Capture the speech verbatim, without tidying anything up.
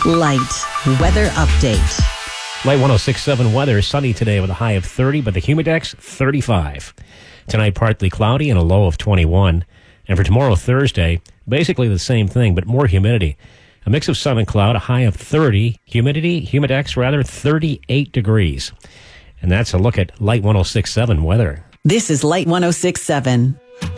Light weather update. Light one oh six point seven weather. Sunny today with a high of thirty, but the humidex thirty-five. Tonight partly cloudy and a low of twenty-one. And for tomorrow, Thursday, basically the same thing, but more humidity. A mix of sun and cloud, a high of thirty. Humidity, humidex rather, thirty-eight degrees. And that's a look at Light one oh six point seven weather. This is Light one oh six point seven.